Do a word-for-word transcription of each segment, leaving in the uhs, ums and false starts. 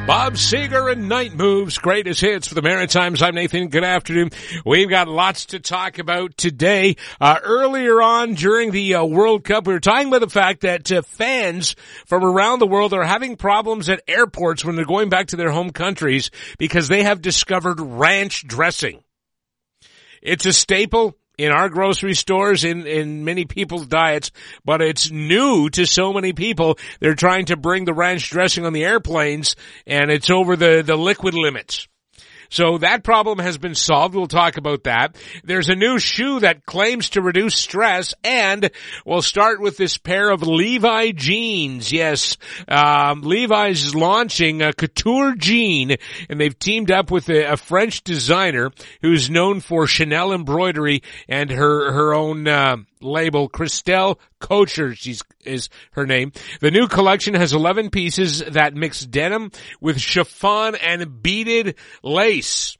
Bob Seger and Night Moves, greatest hits for the Maritimes. I'm Nathan. Good afternoon. We've got lots to talk about today. Uh, earlier on during the uh, World Cup, we were talking about the fact that uh, fans from around the world are having problems at airports when they're going back to their home countries because they have discovered ranch dressing. It's a staple in our grocery stores, in, in many people's diets, but it's new to so many people. They're trying to bring the ranch dressing on the airplanes, and it's over the, the liquid limits. So that problem has been solved. We'll talk about that. There's a new shoe that claims to reduce stress, and we'll start with this pair of Levi jeans. Yes, um, Levi's is launching a couture jean, and they've teamed up with a, a French designer who's known for Chanel embroidery and her her own uh, label, Christelle Kocher, she's, is her name. The new collection has eleven pieces that mix denim with chiffon and beaded lace.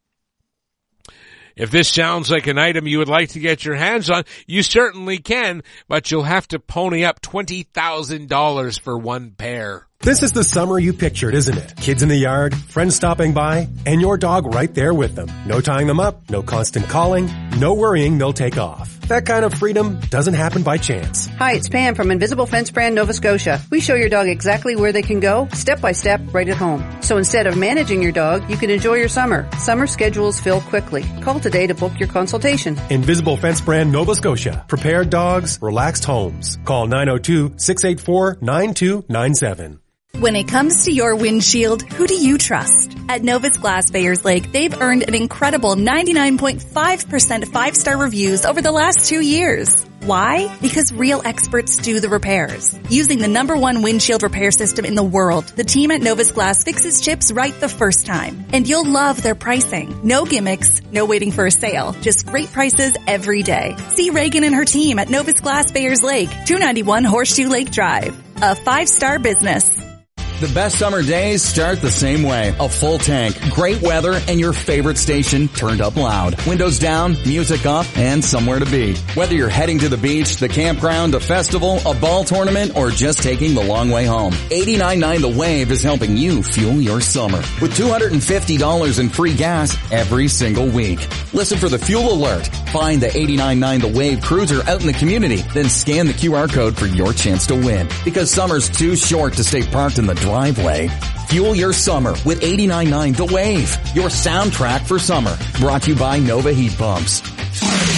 If this sounds like an item you would like to get your hands on, you certainly can, but you'll have to pony up twenty thousand dollars for one pair. This is the summer you pictured, isn't it? Kids in the yard, friends stopping by, and your dog right there with them. No tying them up, no constant calling, no worrying they'll take off. That kind of freedom doesn't happen by chance. Hi, it's Pam from Invisible Fence Brand Nova Scotia. We show your dog exactly where they can go, step by step, right at home. So instead of managing your dog, you can enjoy your summer. Summer schedules fill quickly. Call today to book your consultation. Invisible Fence Brand Nova Scotia. Prepared dogs, relaxed homes. Call nine oh two, six eight four, nine two nine seven. When it comes to your windshield, who do you trust? At Novus Glass Bayers Lake, they've earned an incredible ninety-nine point five percent five-star reviews over the last two years. Why? Because real experts do the repairs. Using the number one windshield repair system in the world, the team at Novus Glass fixes chips right the first time. And you'll love their pricing. No gimmicks, no waiting for a sale, just great prices every day. See Reagan and her team at Novus Glass Bayers Lake, two ninety-one Horseshoe Lake Drive. A five-star business. The best summer days start the same way. A full tank, great weather, and your favorite station turned up loud. Windows down, music up, and somewhere to be. Whether you're heading to the beach, the campground, a festival, a ball tournament, or just taking the long way home, eighty-nine point nine The Wave is helping you fuel your summer with two hundred fifty dollars in free gas every single week. Listen for the fuel alert. Find the eighty-nine point nine The Wave cruiser out in the community, then scan the Q R code for your chance to win. Because summer's too short to stay parked in the driveway. Fuel your summer with eighty-nine point nine The Wave, your soundtrack for summer. Brought to you by Nova Heat Pumps.